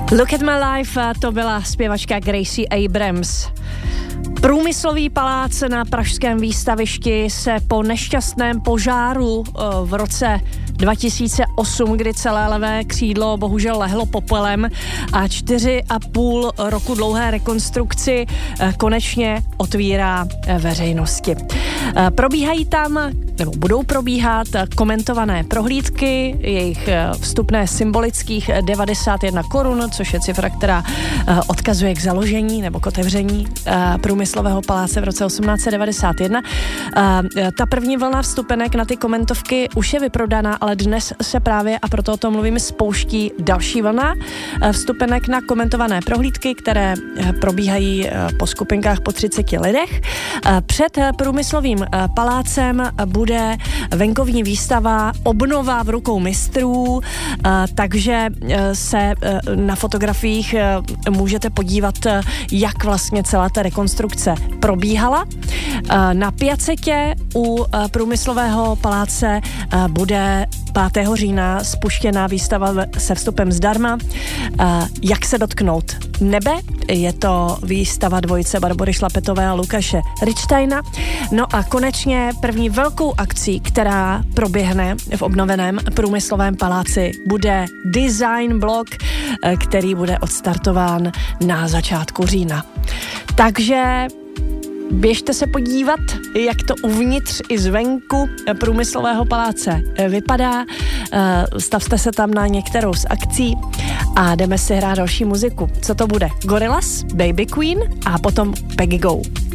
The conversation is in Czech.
Look at my life, to byla zpěvačka Gracie Abrams. Průmyslový palác na pražském výstavišti se po nešťastném požáru v roce 2008, kdy celé levé křídlo bohužel lehlo popelem a 4,5 roku dlouhé rekonstrukci konečně otvírá veřejnosti. Probíhají tam, nebo budou probíhat komentované prohlídky, jejich vstupné symbolických 91 korun, což je cifra, která odkazuje k založení nebo k otevření Průmyslového paláce v roce 1891. Ta první vlna vstupenek na ty komentovky už je vyprodaná, ale dnes se právě, a proto o tom mluvím, spouští další vlna vstupenek na komentované prohlídky, které probíhají po skupinkách po 30 lidech. Před Průmyslovým palácem bude venkovní výstava Obnova v rukou mistrů, takže se na fotografiích můžete podívat, jak vlastně celá ta rekonstrukce probíhala. Na Piacetě u Průmyslového paláce bude 5. října spuštěná výstava se vstupem zdarma. Jak se dotknout nebe? Je to výstava dvojice Barbory Šlapetové a Lukáše Richsteina. No a konečně první velkou akcí, která proběhne v obnoveném Průmyslovém paláci, bude Design Block, který bude odstartován na začátku října. Takže běžte se podívat, jak to uvnitř i zvenku Průmyslového paláce vypadá. Stavte se tam na některou z akcí a jdeme si hrát další muziku. Co to bude? Gorillaz, Baby Queen a potom Peggy Go.